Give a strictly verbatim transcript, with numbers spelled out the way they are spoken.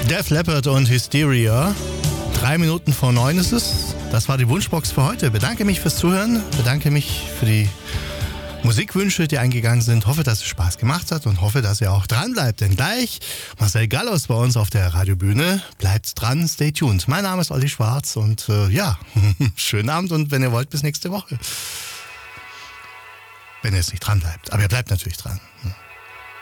Def Leppard und Hysteria. Drei Minuten vor neun ist es. Das war die Wunschbox für heute. Bedanke mich fürs Zuhören. Bedanke mich für die Musikwünsche, die eingegangen sind. Hoffe, dass es Spaß gemacht hat und hoffe, dass ihr auch dran bleibt. Denn gleich Marcel Gallus bei uns auf der Radiobühne. Bleibt dran, stay tuned. Mein Name ist Olli Schwarz und äh, ja, schönen Abend und wenn ihr wollt, bis nächste Woche. Wenn ihr jetzt nicht dran bleibt. Aber ihr bleibt natürlich dran.